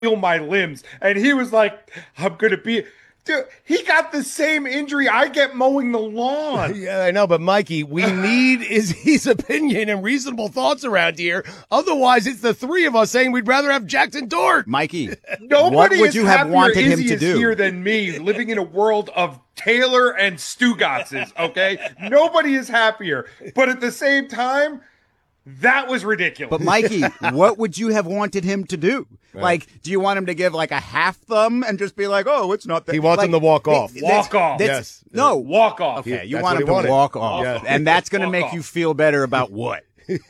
feel my limbs. And he was like, I'm going to be. Dude, he got the same injury I get mowing the lawn. Yeah, I know, but Mikey, we need Izzy's opinion and reasonable thoughts around here. Otherwise, it's the three of us saying we'd rather have Jackson Dort. Mikey, Nobody what would you have wanted him to do? Here than me, living in a world of Taylor and Stugatzes, okay? Nobody is happier. But at the same time, that was ridiculous. But Mikey, what would you have wanted him to do? Right. Like, do you want him to give like a half thumb and just be like, "Oh, it's not that"? He wants him to walk off. Walk off. Yes. No, walk off. Okay, you want him to walk off, yeah. And that's going to make you feel better about what?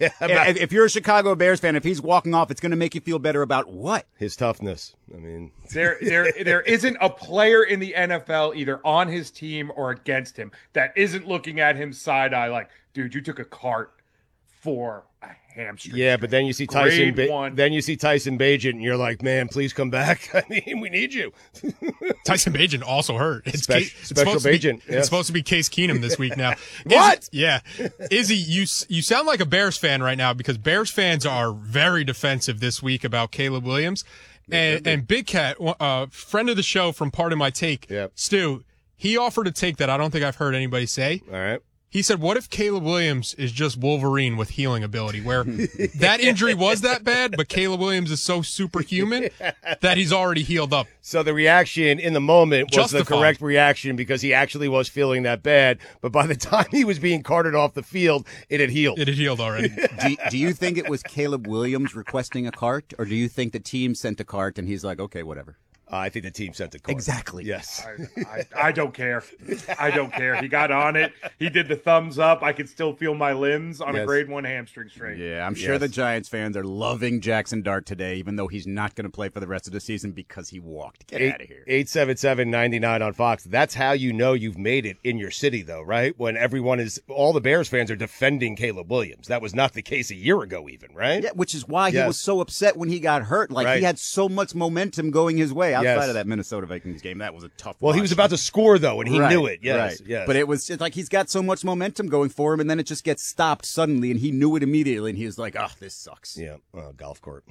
If you're a Chicago Bears fan, if he's walking off, it's going to make you feel better about what? His toughness. I mean, there isn't a player in the NFL either on his team or against him that isn't looking at him side eye like, "Dude, you took a cart for a hamstring." Yeah, but then you see Tyson. Then you see Tyson Bagent, and you're like, "Man, please come back. I mean, we need you." Tyson Bagent also hurt. Special Bagent. It's supposed to be Case Keenum this week now. What? Izzy, you sound like a Bears fan right now because Bears fans are very defensive this week about Caleb Williams. And Big Cat, friend of the show from Part of My Take, Stu, he offered a take that I don't think I've heard anybody say. All right. He said, what if Caleb Williams is just Wolverine with healing ability, where that injury was that bad, but Caleb Williams is so superhuman that he's already healed up? So the reaction in the moment was Justified. the correct reaction because he actually was feeling that bad. But by the time he was being carted off the field, it had healed. It had healed already. Do you think it was Caleb Williams requesting a cart, or do you think the team sent a cart and he's like, okay, whatever? I think the team sent the card. Exactly. Yes. I don't care. I don't care. He got on it. He did the thumbs up. I could still feel my limbs on a grade 1 hamstring strain. Yeah, I'm sure the Giants fans are loving Jackson Dart today, even though he's not going to play for the rest of the season because he walked. Get out of here. 877-99 on Fox. That's how you know you've made it in your city, though, right? When all the Bears fans are defending Caleb Williams. That was not the case a year ago even, right? Yeah, which is why he was so upset when he got hurt. Like, he had so much momentum going his way. Outside of that Minnesota Vikings game, that was a tough watch. He was about to score, though, and he knew it. Yes. But it's like he's got so much momentum going for him, and then it just gets stopped suddenly, and he knew it immediately, and he was like, oh, this sucks. Yeah, golf cart.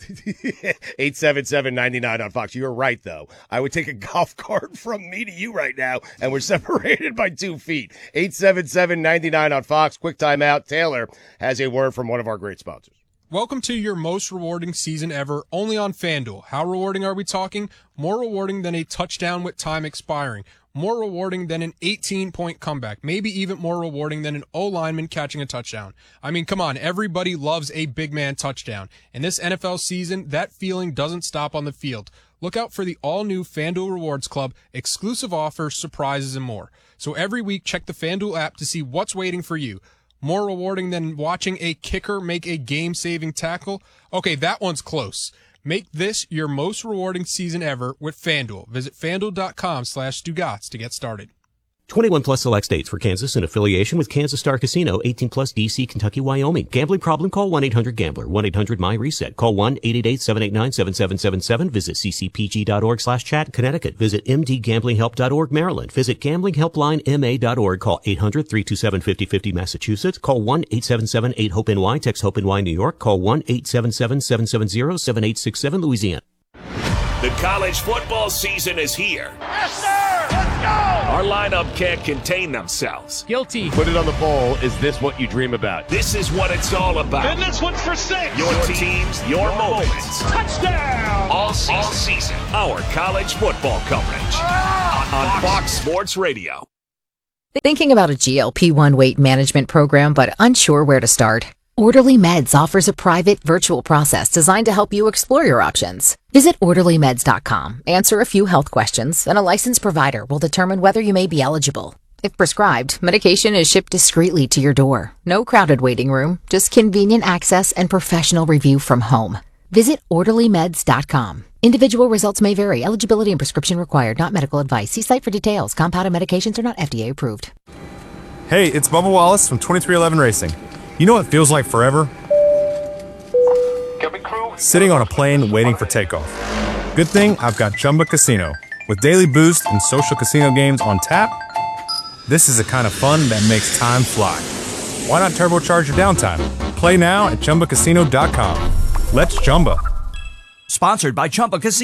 877-99 on Fox. You're right, though. I would take a golf cart from me to you right now, and we're separated by 2 feet. 877-99 on Fox. Quick timeout. Taylor has a word from one of our great sponsors. Welcome to your most rewarding season ever, only on FanDuel. How rewarding are we talking? More rewarding than a touchdown with time expiring. More rewarding than an 18-point comeback. Maybe even more rewarding than an O-lineman catching a touchdown. I mean, come on, everybody loves a big man touchdown. In this NFL season, that feeling doesn't stop on the field. Look out for the all-new FanDuel Rewards Club, exclusive offers, surprises, and more. So every week, check the FanDuel app to see what's waiting for you. More rewarding than watching a kicker make a game-saving tackle? Okay, that one's close. Make this your most rewarding season ever with FanDuel. Visit FanDuel.com/Stugotz to get started. 21 plus select states for Kansas in affiliation with Kansas Star Casino, 18 plus DC, Kentucky, Wyoming. Gambling problem? Call 1-800-GAMBLER, 1-800-MY-RESET. Call 1-888-789-7777. Visit ccpg.org/chat. Connecticut. Visit mdgamblinghelp.org. Maryland. Visit gamblinghelplinema.org. Call 800-327-5050. Massachusetts. Call 1-877-8-HOPE-NY. Text HOPE-NY New York. Call 1-877-770-7867 Louisiana. The college football season is here. Yes, sir! Let's go! Our lineup can't contain themselves. Guilty. Put it on the bowl. Is this what you dream about? This is what it's all about. And this one's for 6. Your teams, your moments. Touchdown! All season. Our college football coverage on Fox Sports Radio. Thinking about a GLP-1 weight management program but unsure where to start? Orderly Meds offers a private virtual process designed to help you explore your options. Visit orderlymeds.com, answer a few health questions, and a licensed provider will determine whether you may be eligible. If prescribed, medication is shipped discreetly to your door. No crowded waiting room, just convenient access and professional review from home. Visit orderlymeds.com. Individual results may vary. Eligibility and prescription required, not medical advice. See site for details. Compounded medications are not FDA approved. Hey, it's Bubba Wallace from 2311 Racing. You know what feels like forever? Sitting on a plane waiting for takeoff. Good thing I've got Chumba Casino. With daily boost and social casino games on tap, this is the kind of fun that makes time fly. Why not turbocharge your downtime? Play now at ChumbaCasino.com. Let's Chumba. Sponsored by Chumba Casino.